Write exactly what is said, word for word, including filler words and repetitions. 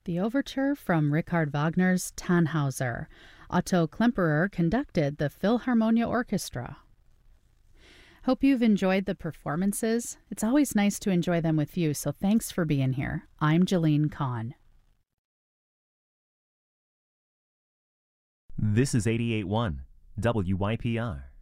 The overture from Richard Wagner's Tannhauser. Otto Klemperer conducted the Philharmonia Orchestra. Hope you've enjoyed the performances. It's always nice to enjoy them with you, so thanks for being here. I'm Jeline Kahn. This is eighty-eight point one W Y P R.